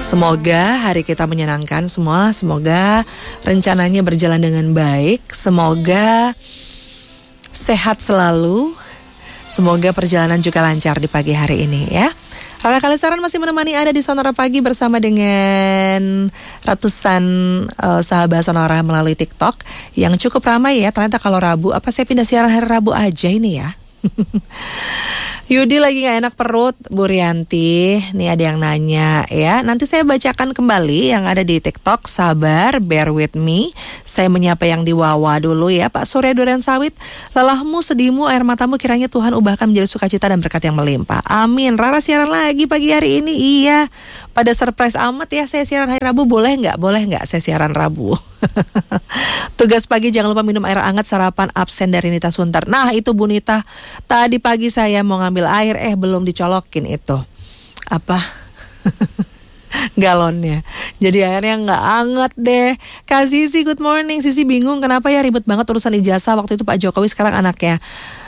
Semoga hari kita menyenangkan semua. Semoga rencananya berjalan dengan baik. Semoga sehat selalu. Semoga perjalanan juga lancar di pagi hari ini ya. Rara Kalisaran masih menemani Anda di Sonora Pagi bersama dengan ratusan sahabat Sonora melalui TikTok yang cukup ramai ya. Ternyata kalau Rabu, apa saya pindah siaran hari Rabu aja ini ya. Yudi lagi gak enak perut, Bu Rianti. Nih ada yang nanya ya. Nanti saya bacakan kembali yang ada di TikTok. Sabar, bear with me. Saya menyapa yang di Wawa dulu ya. Pak Surya Duren Sawit, lelahmu, sedihmu, air matamu kiranya Tuhan ubahkan menjadi sukacita dan berkat yang melimpah. Amin. Rara siaran lagi pagi hari ini. Iya. Pada surprise amat ya saya siaran hari Rabu. Boleh nggak? Boleh nggak saya siaran Rabu? Tugas pagi jangan lupa minum air hangat, sarapan, absen dari Nita Suntar. Nah itu Bu Nita, tadi pagi saya mau ngambil air, belum dicolokin itu apa galonnya, jadi airnya nggak hangat deh. Kak Sisi, good morning. Sisi bingung kenapa ya ribet banget urusan ijazah, waktu itu Pak Jokowi, sekarang anaknya.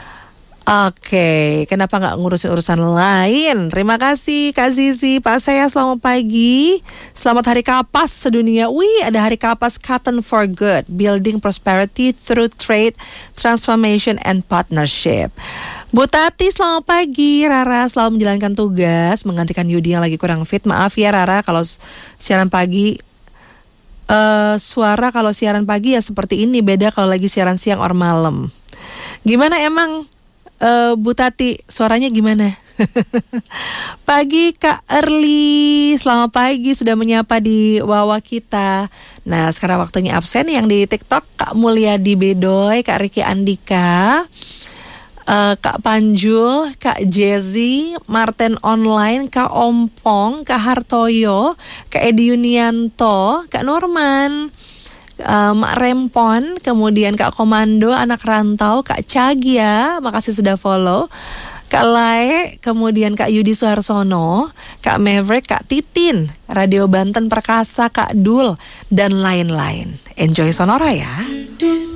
Oke, kenapa nggak ngurusin urusan lain? Terima kasih Kak Zizi. Pak saya selamat pagi. Selamat Hari Kapas sedunia. Wih, ada Hari Kapas Cotton for Good, Building Prosperity Through Trade, Transformation and Partnership. Bu Tati selamat pagi. Rara selalu menjalankan tugas menggantikan Yudi yang lagi kurang fit. Maaf ya Rara kalau siaran pagi suara kalau siaran pagi ya seperti ini, beda kalau lagi siaran siang or malam. Gimana emang Bu Tati, suaranya gimana? Pagi Kak Erli, selamat pagi, sudah menyapa di Wawa kita. Nah sekarang waktunya absen yang di TikTok. Kak Mulyadi Bedoy, Kak Riki Andika, Kak Panjul, Kak Jezi, Martin Online, Kak Ompong, Kak Hartoyo, Kak Edi Yunianto, Kak Norman, Mak Rempon, kemudian Kak Komando, anak rantau, Kak Cagia, makasih sudah follow, Kak Lae, kemudian Kak Yudi Suharsono, Kak Maverick, Kak Titin, Radio Banten Perkasa, Kak Dul, dan lain-lain. Enjoy Sonora ya.